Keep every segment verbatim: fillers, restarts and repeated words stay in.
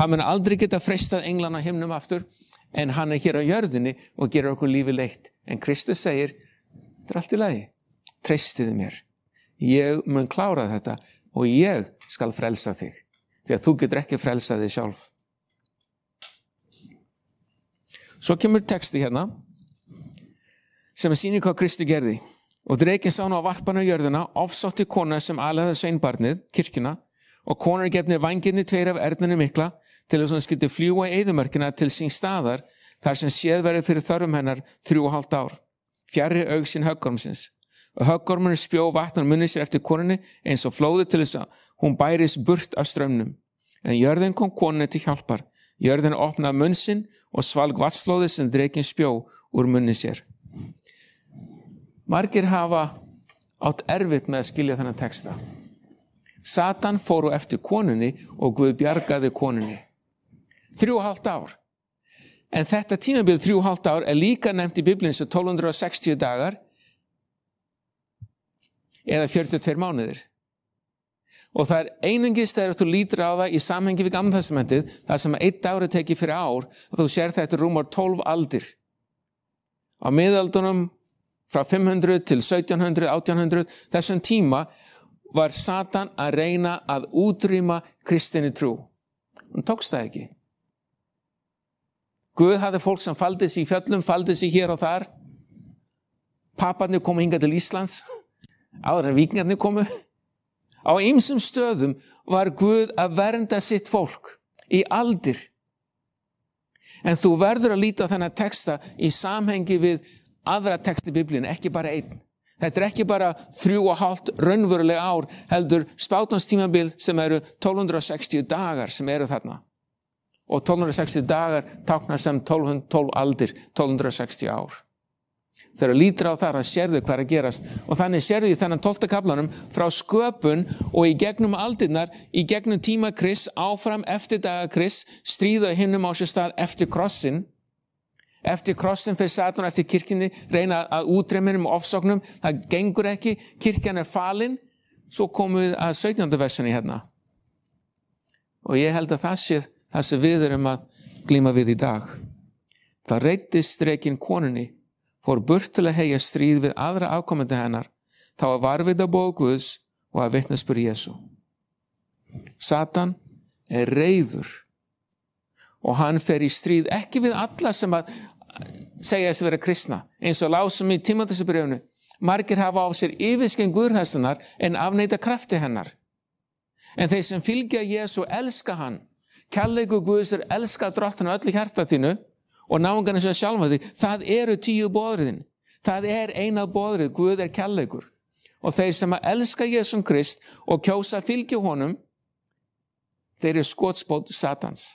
Hann mun aldrei geta freistað englana á himnum aftur, en hann er hér á jörðinni og gerir okkur lífi leitt. En Kristus segir, þetta er allt í lagi, treystiði mér. Ég mun klára þetta og ég skal frelsa þig, því að þú getur ekki frelsað þig sjálf. Svo kemur texti hérna, sem sýnir hvað Kristi gerði. Og drekinn sá nú á varpan á jörðina, ofsótti kona sem alaði sveinbarnið, kirkjuna, og konar gefnir vængirnir tveir af erninni mikla, til þess að hann skyldi fljúga í eyðimörkina til sín staðar, þar sem séð verið fyrir þörfum hennar þrjú og hálft ár, fjarri augsinn höggormsins. Og höggormurinn spjó vatn og munni sér eftir konunni eins og flóði til þess að hún bærist burt af straumnum. En jörðin kom konunni til hjálpar. Jörðin opnaði munn sinn og svalg vatnsflóði sem drekinn spjó úr munni sér. Margir hafa átt erfitt með að skilja þennan texta. Satan fór á eftir konunni og Guð bjargaði konunni. Þrjú og hálft ár. En þetta tímabil þrjú og hálft ár er líka nefnt í Biblíunni sem tólf hundruð sextíu dagar eða fjörutíu og tveir mánuðir. Og það er einungis þegar þú lítur á það í samhengi við Gamla testamentið, þar sem einn dagur er tekið fyrir ár, og þú sér þetta rúmar tólf aldir. Á miðaldunum frá fimm hundruð til sautján hundruð, átján hundruð, þessum tíma var Satan að reyna að útrýma kristinni trú. Hún tókst það ekki. Guð hafði fólk sem faldi sig í fjöllum, faldi sig hér og þar. Paparnir komu hingað til Íslands, áður en víkingarnir komu. Á ýmsum stöðum var Guð að vernda sitt fólk í aldir. En þú verður að líta á þennan texta í samhengi við aðra texti í Biblíunni, ekki bara einn. Þetta er ekki bara þrjú og hálft raunveruleg ár, heldur spátumstímabil sem eru tólf hundruð sextíu dagar sem eru þarna. Og tólf hundruð sextíu dagar táknar sem tólf, tólf aldir, tólf hundruð sextíu ár. Þegar lítur á þar að sérðu hvað er að gerast og þannig sérðu í þennan tólfta kaflanum frá sköpun og í gegnum aldirnar, í gegnum tíma Krists, áfram eftir daga Krists, stríða hinnum á sér stað eftir krossin. Eftir krossin fyrir Satan, eftir kirkjunni, reyna að útrýma með ofsóknum, það gengur ekki, kirkjan er falin, svo komum við að sautjánda versunni hérna. Og ég held að það sé það sem við erum að glíma við í dag. Það reiddist drekinn konunni, fór burt til að heyja stríð við aðra afkomandi hennar, þá að varvita boð Guðs og að vitnisburð Jesú. Satan er reiður og hann fer í stríð ekki við alla sem að segja þess að vera kristna, eins og lásum í Tímóteusbréfinu. Margir hafa á sér yfirskyn guðhræðslunnar en afneita krafti hennar. En þeir sem fylgja Jesú elska hann. Kærleikur Guðs er elska drottinn á öllu hjarta þínu og náungan eins og sjálfa þig. Það eru tíu boðorðin. Það er eina boðorðið, Guð er kærleikur. Og þeir sem að elska Jesú Krist og kjósa að fylgja honum, þeir eru skotspónn Satans.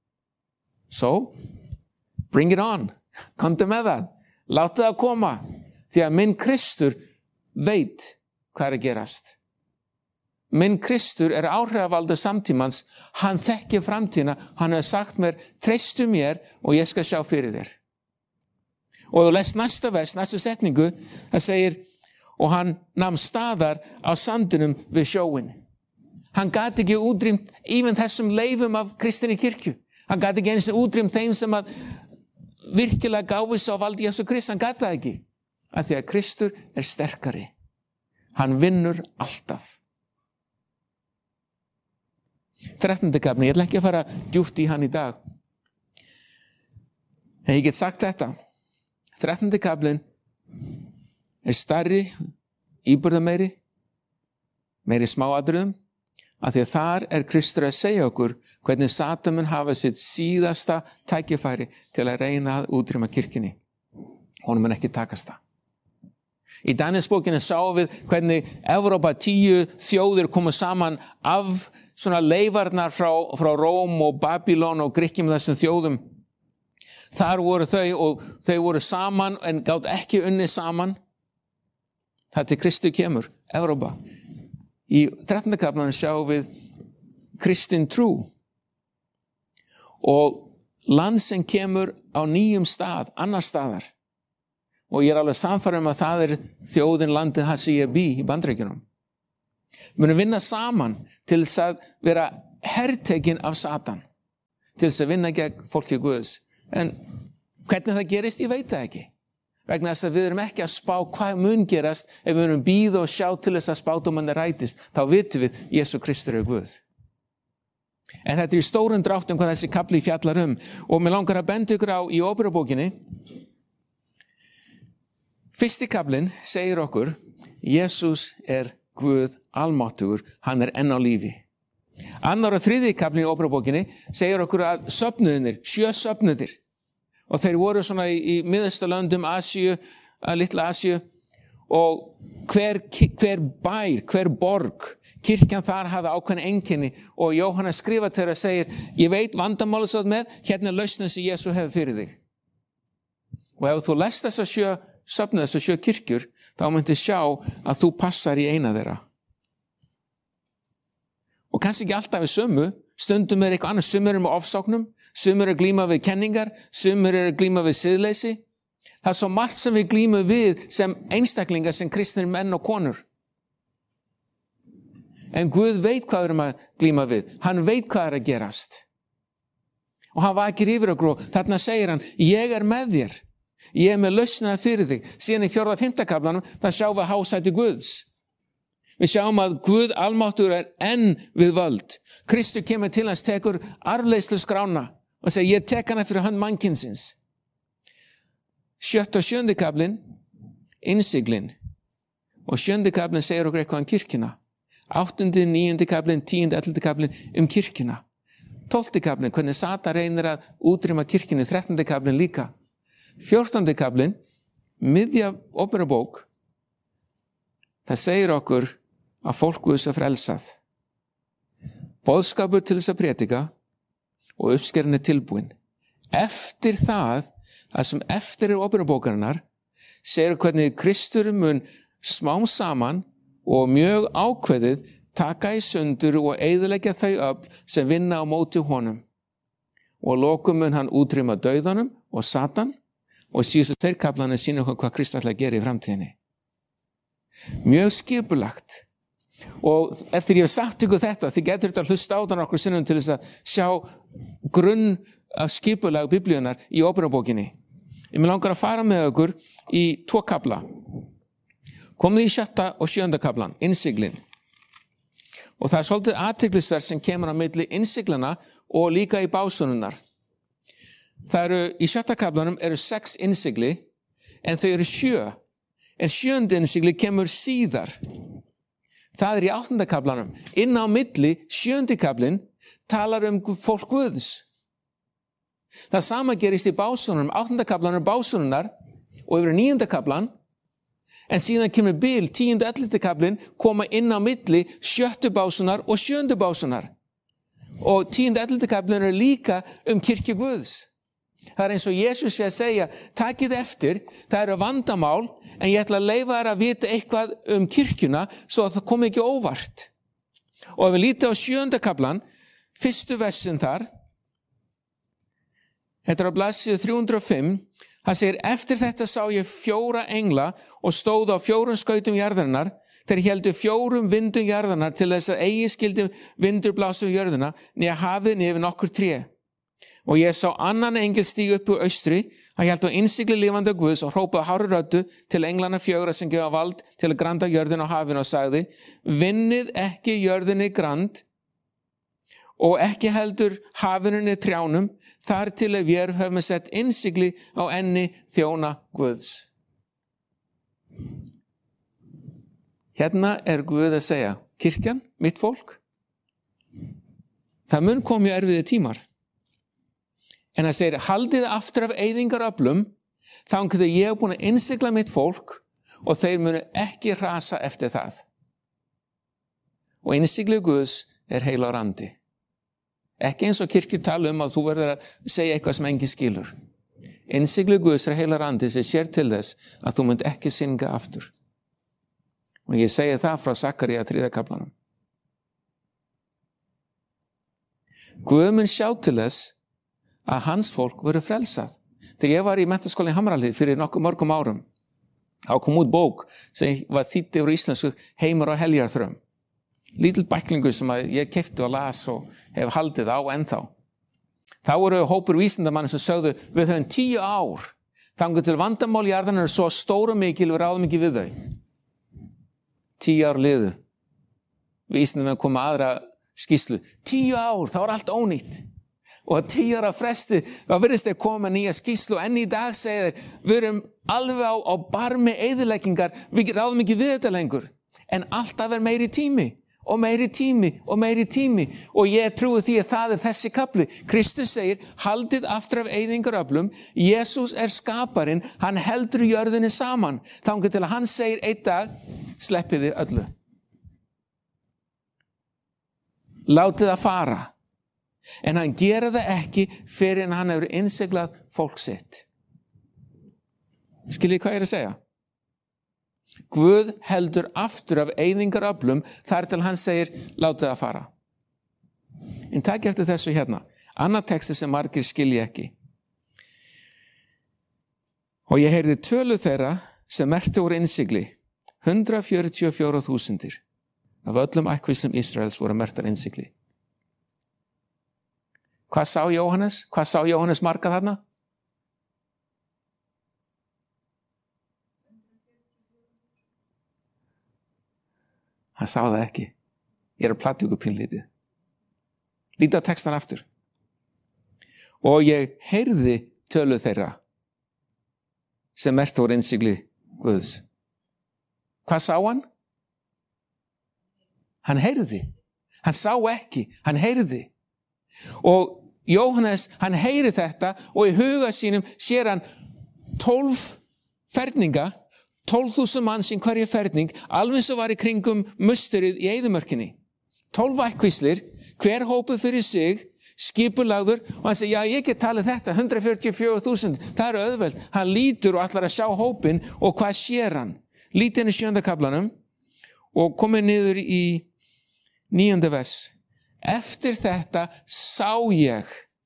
So, bring it on. Komdu með það. Láttu það koma. Því að minn Kristur veit hvað er að gerast. Minn Kristur er áhrifavaldur samtímans. Hann þekkir framtíðina. Hann hefur sagt mér, treystu mér og ég skal sjá fyrir þér. Og þú lest næsta vers, næstu setningu, það segir, og hann nam staðar á sandinum við sjóin. Hann gat ekki útrýmt even þessum leifum af kristinni kirkju. Hann gat ekki eins og útrýmt þeim sem að virkilega gáfis á valdi Jesú Krist. Hann gat það ekki. Af því að Kristur er sterkari. Hann vinnur alltaf. þrettándi kafli, ég ætla ekki að fara djúpt í hann í dag. En ég get sagt þetta. þrettándi kaflinn er stærri, íburðameiri, meiri smáatriðum, af því að þar er Kristur að segja okkur hvernig Satan mun hafa sitt síðasta tækifæri til að reyna að útrýma kirkjunni. Honum mun ekki takast það. Í Danielsbókinni sáum við hvernig Evrópa tíu þjóðir komu saman af svona leifarnar frá, frá Róm og Babylon og Grikkjum þessum þjóðum. Þar voru þau og þau voru saman en gátt ekki unnið saman. Það til Kristur kemur, Evrópa. Í þrettánda kaflanum sjáum við kristin trú og land sem kemur á nýjum stað, annar staðar. Og ég er alveg sannfærður um að það er þjóðin landið það sem ég bý í Bandaríkjunum. Við munum vinna saman til þess að vera hertekinn af Satan. til þess að vinna gegn fólki Guðs. En hvernig það gerist, ég veit það ekki. Vegna þess að við erum ekki að spá hvað mun gerast ef við erum bíða og sjá til þess að spádómanni rætist. Þá vitum við, Jesú Kristur er Guð. En þetta er í stórum dráttum hvað þessi kafli fjallar um. Og mér langar að benda ykkur á í Óperubókinni. Fyrsti kaflinn segir okkur, Jesús er Guð almáttugur, hann er enn á lífi. Annar og þriðji kaflinn í Óperubókinni segir okkur að söfnuðinir, sjö söfnuðir. Og þeir voru svona í, í miðausturlöndum, Asíu, litla Asíu, og hver, hver bær, hver borg, kirkjan þar hafði ákveðin einkenni, og Jóhannes skrifa til þeirra og segir, ég veit vandamálið svo með, hérna er lausnin sem Jesú hefur fyrir þig. Og ef þú lest þess að sjö söfnuð, þess að sjö kirkjur, þá myndi sjá að þú passar í eina þeirra. Og kannski ekki alltaf við sömu, stundum er eitthvað annars, sumir eru með ofsóknum, sumir eru að glíma við kenningar, sumir eru að glíma við siðleysi. Það er svo margt sem við glímum við sem einstaklingar, sem kristnir menn og konur. En Guð veit hvað við erum að glíma við. Hann veit hvað er að gerast. Og hann vakir yfir okkur og þarna segir hann, ég er með þér. Ég er með lausnina fyrir þig. Síðan í fjórða og fimmta kaflanum, það sjáum við hásæti Guðs. Við sjáum að Guð almáttugur er enn við völd. Kristur kemur til hans, tekur arfleiðslu skrána og segir, ég tek hana fyrir hönd mannkynsins. Sjötta og sjöndi kaflinn, innsiglin. Og sjöndi kaflinn segir okkur eitthvað um kirkjuna. Áttundi, níundi kaflinn, tíundi, ellefundi kaflinn um kirkjuna. Tólfti kaflinn, hvernig Satan reynir að útrýma kirkjunni, þrettándi kaflinn líka. Fjórtándi kaflinn, miðja Óperubók, það segir okkur að fólk Guðs er frelsað. Boðskapur til þess að prétika og uppskeran er tilbúin. Eftir það, það sem eftir er Óperubókarinnar, segir hvernig Kristur mun smám saman og mjög ákveðið taka í sundur og eyðileggja þau öfl sem vinna á móti honum. Og að lokum mun hann útrýma dauðanum og Satan, og síðustu tveir kaflarnir sýna okkur hvað Kristur ætlar að gera í framtíðinni. Mjög skipulagt. Og eftir ég hef sagt ykkur þetta, þið getur þetta að hlusta á þann okkur sinnum til þess að sjá grunn af skipulag biblíunar í Óperubókinni. Ég vil langar að fara með okkur í tvo kafla. Komið í sjötta og sjönda kaflan, innsiglin. Og það er svolítið athyglisvert sem kemur á milli innsiglana og líka í básununnar. Það eru, í sjötta kaflanum eru sex innsigli, en þau eru sjö. En sjöndi innsigli kemur síðar. Það er í áttunda kaflanum. Inn á milli, sjöndi kaflin, talar um fólk Guðs. Það sama gerist í básununum. Áttunda kaflanum er básununnar og yfir níunda kaflan, en síðan kemur bil, tíundu, ellefti kaflin, koma inn á milli, sjöttu básunar og sjöndu básunar. Og tíundu, ellefti kaflin er líka um kirkju Guðs. Það er eins og Jesús sé að segja, takið eftir, það eru vandamál, en ég ætla að leyfa þér að vita eitthvað um kirkjuna, svo að það komi ekki óvart. Og ef við lítið á sjöunda kaflan, fyrstu versin þar, þetta er á blaðsíðu þrjú hundruð og fimm, það segir, eftir þetta sá ég fjóra engla og stóð á fjórum skautum jarðarinnar, þeir héldu fjórum vindum jarðarinnar til þess að eigi skildi vindur blása um jörðina, nýja hafið niður nokkur tré. Og ég sá annan engil stíga upp úr austri, hann hélt á innsigli lifandi Guðs og hrópaði hárri röddu til englana fjögra sem gefa vald til að granda jörðin á hafinu og sagði, vinnið ekki jörðinni grand og ekki heldur hafinu trjánum, þar til að við höfum sett innsigli á enni þjóna Guðs. Hérna er Guð að segja, kirkjan, mitt fólk, það mun komi erfiði tímar. En það segir, haldið aftur af eyðingaröflum, þannig að ég hef búin að innsigla mitt fólk og þeir munu ekki rasa eftir það. Og innsigli Guðs er heilagur andi. Ekki eins og kirkjur tala um að þú verður að segja eitthvað sem enginn skilur. Innsigli Guðs er heilagur andi sem sér til þess að þú munt ekki synga aftur. Og ég segi það frá Sakaría þriðja kaflanum. Guð mun sjá til þess að hans fólk voru frelsað. Þegar ég var í menntaskólinni í Hamrahlíð fyrir nokkuð mörgum árum, þá kom út bók sem var þýdd yfir íslensku Heimur og heljarþröm. Lítill bæklingur sem ég keypti og las og hef haldið á ennþá. Þá voru hópur vísindamanni sem sögðu, við höfum tíu ár, þangur til vandamál í jarðarinnar er svo stór og mikil, við ráðum ekki við þau. Tíu ár liðu. Vísindamenn komu aðra skýrslu. Tíu ár, þá er allt ónýtt. Og að tíu ára fresti, þá virðist þeir koma nýja skýrslu, en í dag segir þeir, við erum alveg á, á barmi eyðileggingar, við ráðum ekki við þetta lengur. En alltaf er meiri tími. Og meiri tími, og meiri tími. Og ég trúi því að það er þessi kapli. Kristus segir, haldið aftur af eyðingaröflum. Jesús er skaparinn, hann heldur jörðinni saman. Þangað til að hann segir einn dag, sleppið þið öllu. Látið það fara. En hann gera það ekki fyrir en hann hefur innsiglað fólk sitt. Skiljið hvað ég er að segja? Guð heldur aftur af eyðingaröflum þar til hann segir, látið það fara. En takk eftir þessu hérna. Annað texti sem margir skilji ekki. Og ég heyrði tölu þeirra sem merktu úr innsigli. hundrað fjörutíu og fjórar þúsundir af öllum ættkvíslum Ísraels voru merktar innsigli. Hvað sá Jóhannes? Hvað sá Jóhannes marga þarna? Hann sá það ekki. Ég er að plata ykkur pínlítið. Lítið á textan aftur. Og ég heyrði tölu þeirra sem merktu úr innsigli Guðs. Hvað sá hann? Hann heyrði. Hann sá ekki. Hann heyrði. Og Jóhannes, hann heyri þetta og í huga sínum sér hann tólf ferninga, tólf þúsund manns í hverju ferning, alveg svo var í kringum musterið í eyðimörkinni. Tólf ættkvíslir, hver hópuð fyrir sig, skipulagður, og hann segi, já, ég get talið þetta, hundrað fjörutíu og fjögur þúsund, það er auðvelt. Hann lítur og ætlar að sjá hópin, og hvað sér hann? Lítið inn í sjönda kaflanum, og komið niður í níunda vers. Eftir þetta sá ég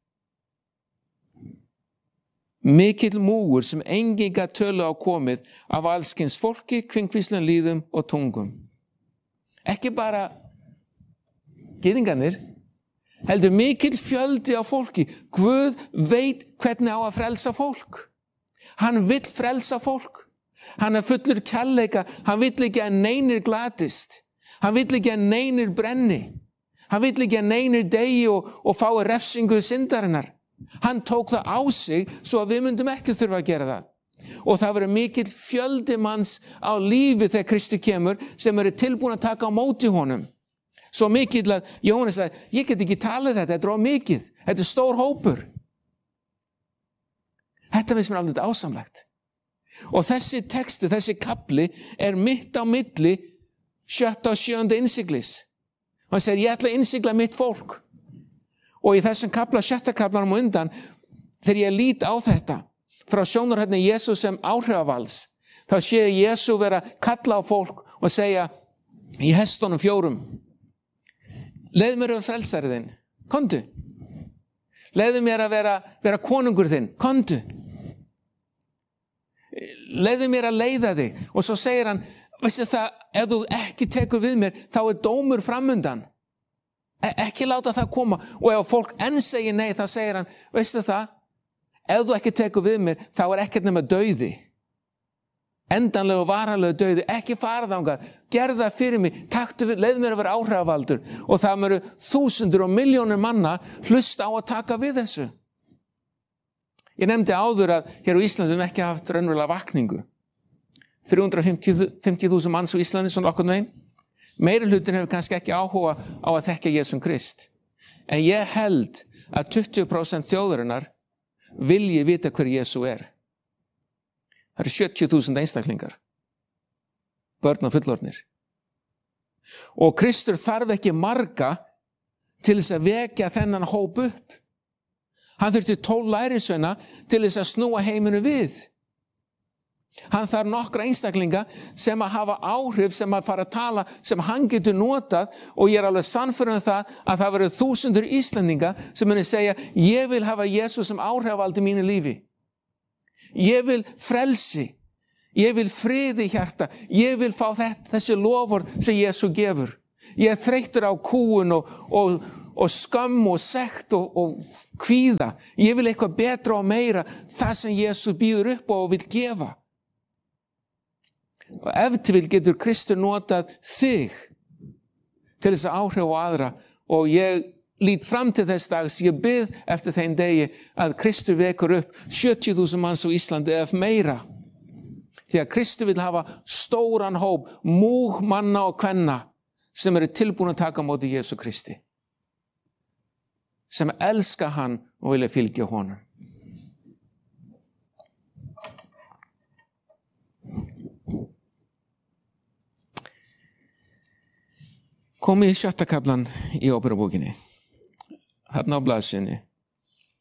mikill múgur sem enginn gat tölu á komið af allskyns fólki, kvinkvíslum, lýðum og tungum. Ekki bara gyðingarnir, heldur mikill fjöldi á fólki. Guð veit hvernig á að frelsa fólk. Hann vill frelsa fólk. Hann er fullur kærleika. Hann vill ekki að neinir glatist. Hann vill ekki að neinir brenni. Hann vill ekki að neinir degi og, og fái refsingu syndarinnar. Hann tók það á sig svo að við myndum ekki þurfa að gera það. Og það verður mikill fjöldi manns á lífi þegar Kristi kemur sem eru tilbúin að taka á móti honum. Svo mikill að Jóhannes sagði, ég get ekki talið þetta, þetta er of mikið, þetta er stór hópur. Þetta finnst mér alveg ásamlegt. Og þessi texti, þessi kapli er mitt á milli sjötta og sjöunda innsiglis. Og hann segir, ég ætla að innsigla mitt fólk. Og í þessum kapla, sjötta kaplanum undan, þegar ég lít á þetta, frá sjónarhorni Jesú sem áhrifavals, þá sé ég Jesú vera kalla á fólk og segja í hestunum fjórum, leið mér að frelsari þinn, komdu. Leiðu mér að vera, vera konungur þinn, komdu. Leiðu mér að leiða þig. Og svo segir hann, veistu það, ef þú ekki tekur við mér, þá er dómur framundan. E- ekki láta það koma. Og ef fólk enn segir nei, þá segir hann, veistu það, ef þú ekki tekur við mér, þá er ekkert nema dauði. Endanlegu varalegu dauði, ekki fara þangað, gerð það fyrir mig, taktu við, leið mér að vera áhrifavaldur. Og það mjög þúsundur og miljónir manna hlusta á að taka við þessu. Ég nefndi áður að hér á Íslandi við hefum ekki haft raunverulega vakningu. þrjú hundruð fimmtíu þúsund manns á Íslandi, svona okkur megin. Meiri hlutin hefur kannski ekki áhuga á að þekka Jesum Krist. En ég held að tuttugu prósent þjóðarinnar vilji vita hver Jesu er. Það eru sjötíu þúsund einstaklingar. Börn og fullorðnir. Og Kristur þarf ekki marga til þess að vekja þennan hóp upp. Hann þurfti tólf lærisveina til þess að snúa heiminu við. Hann þarf nokkra einstaklinga sem að hafa áhrif, sem að fara að tala, sem hann getur notað, og ég er alveg sannfærður um það að það verður þúsundur Íslendinga sem muni segja, ég vil hafa Jesú sem áhrifavald í mínu lífi. Ég vil frelsi, ég vil friði í hjarta, ég vil fá þetta, þessi lofur sem Jesú gefur. Ég er þreyttur á kúun og, og, og skömm og sekt og, og kvíða. Ég vil eitthvað betra og meira, það sem Jesús býður upp á og vil gefa. Og ef til vil getur Kristur notað þig til þess að áhrif á aðra, og ég lít fram til þess dags, ég bið eftir þeim degi að Kristur vekur upp sjötíu þúsund manns á Íslandi eða meira. Því að Kristur vil hafa stóran hóp, múg manna og kvenna sem eru tilbúin að taka á móti Jesú Kristi. Sem elska hann og vilja fylgja honum. Komið í sjötta kaflan í Óperubókinni. Þarna á blaðsíðunni.